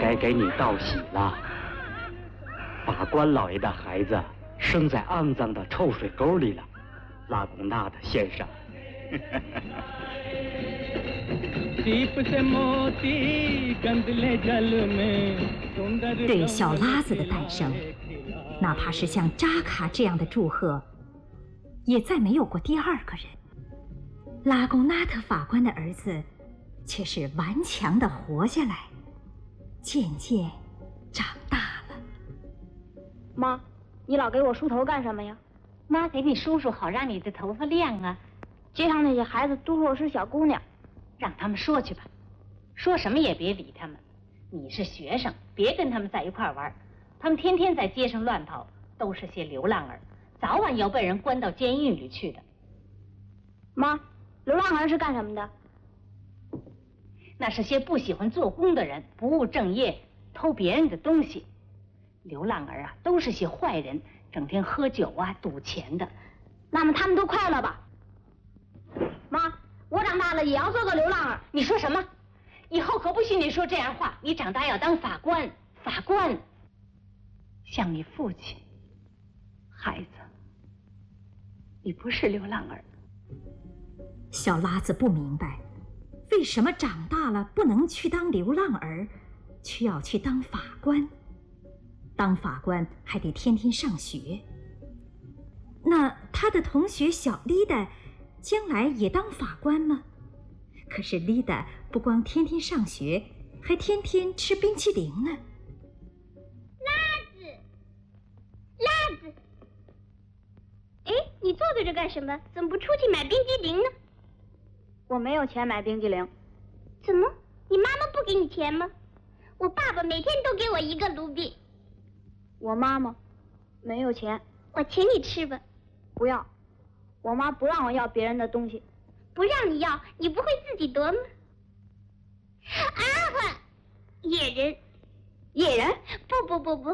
该给你道喜了。法官老爷的孩子生在肮脏的臭水沟里了，拉贡纳特先生。 对小拉子的诞生，哪怕是像扎卡这样的祝贺，也再没有过第二个人。拉贡纳特法官的儿子却是顽强地活下来，渐渐长大了。 妈，你老给我梳头干什么呀？ 妈给你梳梳，好让你的头发亮啊。 街上那些孩子都说我是小姑娘， 让他们说去吧，说什么也别理他们。你是学生，别跟他们在一块玩，他们天天在街上乱跑，都是些流浪儿，早晚要被人关到监狱里去的。 妈，流浪儿是干什么的？ 那是些不喜欢做工的人，不务正业，偷别人的东西。流浪儿啊，都是些坏人，整天喝酒啊，赌钱的。 那么他们都快乐吧？妈，我长大了也要做个流浪儿。 你说什么？以后可不许你说这样话。你长大要当法官，法官。像你父亲，孩子，你不是流浪儿。 小拉子不明白，为什么长大了不能去当流浪儿，却要去当法官？当法官还得天天上学。那他的同学小丽达将来也当法官吗？可是丽达不光天天上学，还天天吃冰淇淋呢。 拉子，哎，你坐在这干什么？怎么不出去买冰激凌呢？ 我没有钱买冰激凌。 怎么？你妈妈不给你钱吗？我爸爸每天都给我1个卢比。 我妈妈没有钱。 我请你吃吧。 不要，我妈不让我要别人的东西。 不让你要，你不会自己夺吗？啊哈！野人。 野人？ 不。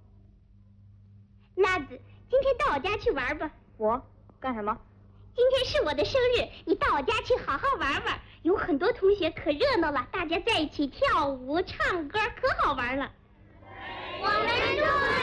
拉子，今天到我家去玩吧。 我干什么？ 今天是我的生日，你到我家去好好玩玩。有很多同学，可热闹了，大家在一起跳舞、唱歌，可好玩了。我们祝